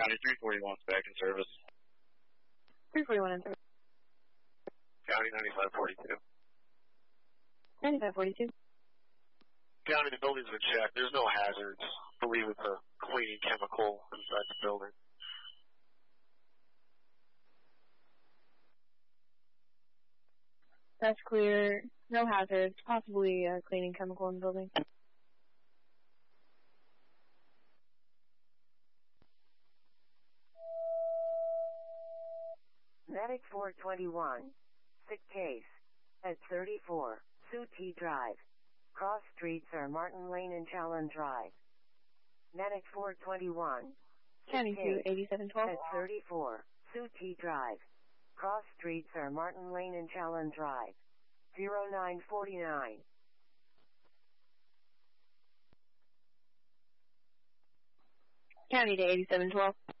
County 341 is back in service. 341 in service. County 9542. 9542. County, the building's been checked. There's no hazards. I believe it's a cleaning chemical inside the building. That's clear. No hazards. Possibly a cleaning chemical in the building. Medic 421. Sick case. At 34, Sue T Drive. Cross streets are Martin Lane and Challen Drive. Medic 421. County 28712. At 34, Sue T Drive. Cross streets are Martin Lane and Challen Drive. 0949. County to 8712.